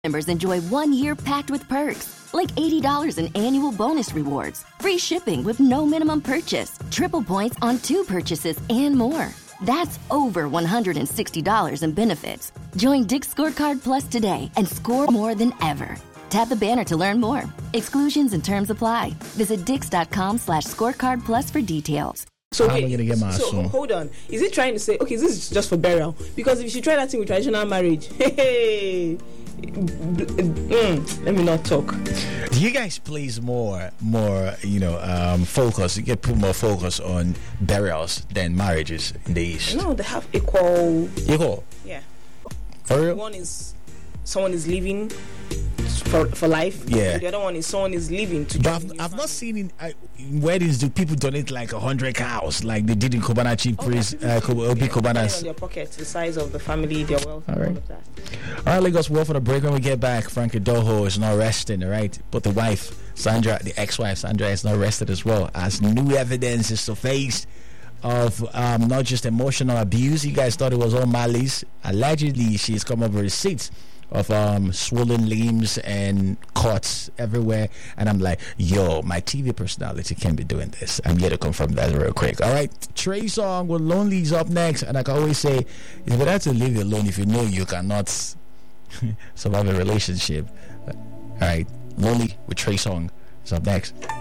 Members enjoy 1 year packed with perks, like $80 in annual bonus rewards, free shipping with no minimum purchase, triple points on 2 purchases, and more. That's over $160 in benefits. Join Dick's Scorecard Plus today and score more than ever. Tap the banner to learn more. Exclusions and terms apply. Visit dix.com/scorecard plus for details. So, hold on. Is it trying to say, okay, this is just for burial? Because if you try that thing with traditional marriage, hey, let me not talk. Do you guys place more focus? You get put more focus on burials than marriages in the East? No, they have equal. Yeah. For real? One is someone is leaving for life. Yeah. The other one is someone is leaving to. But I've not seen in weddings do people donate like 100 cows like they did in Cubana Chief Priest, Obi Cubana's. On their pockets, the size of the family, their wealth, all of that. All right, Lagos, well for the break. When we get back, Frankie Doho is not resting, all right? But the wife, Sandra, the ex-wife, Sandra, is not rested as well, as new evidence is surfaced of not just emotional abuse. You guys thought it was all malice. Allegedly, she's come up with receipts of swollen limbs and cuts everywhere, and I'm like, yo, my TV personality can't be doing this. I'm here to confirm that real quick. All right, Trey Songz with Lonely is up next, and I can always say it's better to leave it alone if you know you cannot survive a relationship. All right, Lonely with Trey Songz is up next.